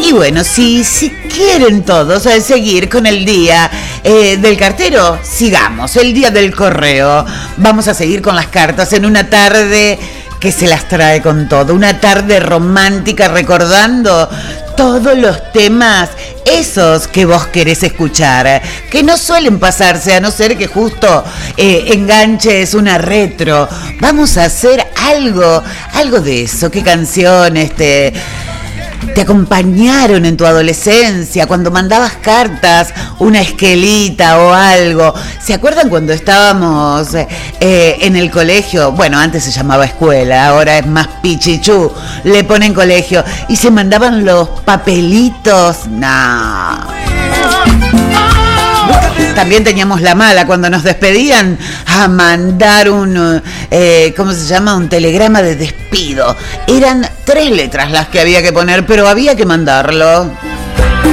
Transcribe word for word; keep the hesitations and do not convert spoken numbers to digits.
Y bueno, si, si quieren todos eh, seguir con el día eh, del cartero, sigamos, el día del correo. Vamos a seguir con las cartas en una tarde que se las trae con todo. Una tarde romántica recordando todos los temas, esos que vos querés escuchar, que no suelen pasarse a no ser que justo eh, enganches una retro. Vamos a hacer algo, algo de eso. ¿Qué canciones te... te acompañaron en tu adolescencia, cuando mandabas cartas, una esquelita o algo? ¿Se acuerdan cuando estábamos eh, en el colegio? Bueno, antes se llamaba escuela, ahora es más pichichú, le ponen colegio, y se mandaban los papelitos. No. También teníamos la mala cuando nos despedían a mandar un, eh, ¿cómo se llama? Un telegrama de despido. Eran tres letras las que había que poner, pero había que mandarlo.